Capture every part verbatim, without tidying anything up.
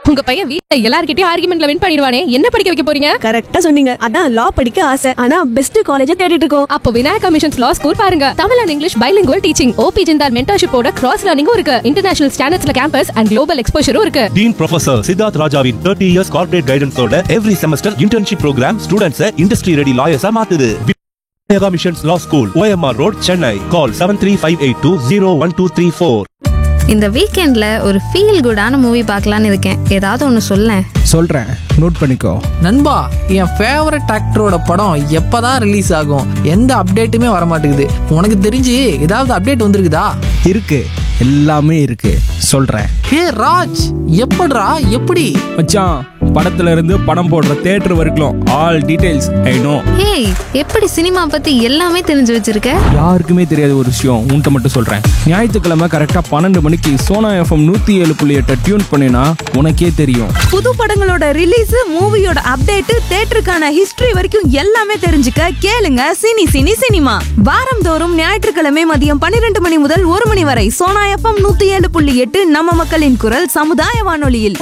உங்க பையன் வீட்ல எல்லார்கிட்டயும் ஆர்குமெண்ட்ல வின் பண்ணிடுவானே, என்ன படிக்க வைக்க போறீங்க? கரெக்டா சொன்னீங்க. அதான் லா படிக்க ஆசை. ஆனா பெஸ்ட் காலேஜ் தேடிட்டு இருக்கோம். அப்போ விநாயகா மிஷன்ஸ் லா ஸ்கூல் பாருங்க. Tamil and English bilingual teaching, OP Jindal மென்டர்ஷிப்போட cross லேர்னிங்கும் இருக்கு. இன்டர்நேஷனல் ஸ்டாண்டர்ட்ஸ்ல கேம்பஸ் அண்ட் குளோபல் எக்ஸ்போஷரும் இருக்கு. டீன் ப்ரொஃபசர் சித்தார்த் ராஜாவின் thirty years corporate guidance ஓட every semester internship program students industry ready lawyers மாத்துது. Vinayaka missions லா school, O M R road, Chennai. கால் seven three five eight two zero one two three four. இந்த வீக்கெண்ட்ல ஒரு feel குடான movie பார்க்கலான்னு இருக்கேன். ஏதாவது ஒன்று சொல்லேன். சொல்றேன், நோட் பண்ணிக்கோ. நண்பா, என் ஃபேவரட் ஆக்டரோட படம் எப்பதான் ரிலீஸ் ஆகும்? எந்த அப்டேட்டுமே வர மாட்டேங்குது. உனக்கு தெரிஞ்சு ஏதாவது அப்டேட் வந்திருக்குதா? இருக்கு, எல்லாமே இருக்கு, சொல்றேன். ஹே ராஜ், எப்படிரா? எப்படி மச்சான், படத்துல இருந்து படம் போடுற தியேட்டர் வரைக்கும் all details I know. Hey, எப்படி சினிமா பத்தி எல்லாமே தெரிஞ்சு வச்சிருக்க? யாருக்குமே தெரியாத ஒரு விஷயம் உன்கிட்ட மட்டும் சொல்றேன். ஞாயிற்றுக்கிழமை கரெக்டா பன்னெண்டு மணிக்கு சோனா எஃப்எம் நூத்தி ஏழு புள்ளி எட்டை டியூன் பண்ணினா உனக்கே தெரியும். புது படங்களோட ரிலீஸ், மூவியோட அப்டேட், தியேட்டருக்கான ஹிஸ்டரி வரைக்கும் எல்லாமே தெரிஞ்சுக்க கேளுங்க சினி சினி சினிமா. வாரந்தோறும் ஞாயிற்றுக்கிழமை மதியம் பன்னிரெண்டு மணி முதல் ஒரு மணி வரை சோனா எஃப்எம் நூத்தி ஏழு புள்ளி எட்டு நம்ம மக்களின் குரல் சமுதாய வானொலியில்.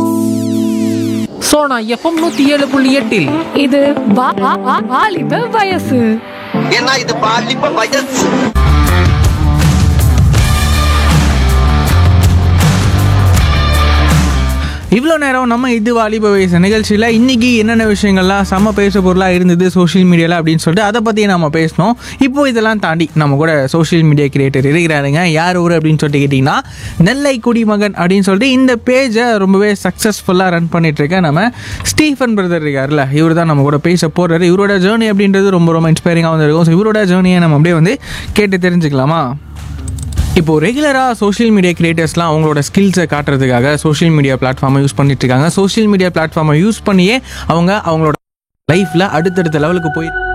சோனா எஃப்எம் நூத்தி ஏழு புள்ளி எட்டில் இது வா- வா- வா- வாலிப வயசு. ஏன்னா இது பாலிப்ப வயசு. இவ்வளோ நேரம் நம்ம இது வாலிப வயசு நிகழ்ச்சியில் இன்றைக்கி என்னென்ன விஷயங்கள்லாம் செம்ம பேச பொருளாக இருந்தது சோஷியல் மீடியாவில் அப்படின்னு சொல்லிட்டு அதை பற்றி நம்ம பேசணும். இப்போது இதெல்லாம் தாண்டி நம்ம கூட சோஷியல் மீடியா கிரியேட்டர் இருக்கிறாருங்க. யார் ஊர் அப்படின்னு சொல்லிட்டு கேட்டிங்கன்னா நெல்லை குடிமகன் அப்படின்னு சொல்லிட்டு இந்த பேஜை ரொம்பவே சக்ஸஸ்ஃபுல்லாக ரன் பண்ணிகிட்ருக்கேன் நம்ம ஸ்டீஃபன் பிரதர் இருக்கார்ல, இவர் தான் நம்ம கூட பேச போகிறாரு. இவரோட ஜேர்னி அப்படின்றது ரொம்ப ரொம்ப இன்ஸ்பைரிங்காக வந்து இருக்கும். ஸோ இவரோட ஜேர்னியை நம்ம அப்படியே வந்து கேட்டு தெரிஞ்சுக்கலாமா? இப்போது ரெகுலராக சோஷியல் மீடியா கிரியேட்டர்ஸ்லாம் அவங்களோட ஸ்கில்ஸை காட்டுறதுக்காக சோஷியல் மீடியா பிளாட்ஃபார்மை யூஸ் பண்ணிட்டு இருக்காங்க. சோஷியல் மீடியா பிளாட்ஃபார்மை யூஸ் பண்ணியே அவங்க அவங்களோட லைஃப்பில் அடுத்தடுத்த லெவலுக்கு போய்